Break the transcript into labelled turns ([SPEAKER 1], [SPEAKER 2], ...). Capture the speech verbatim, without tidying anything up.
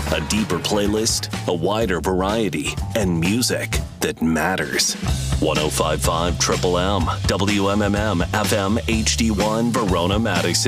[SPEAKER 1] A deeper playlist, a wider variety, and music that matters. one oh five point five Triple M, W M M M F M H D one Verona Madison.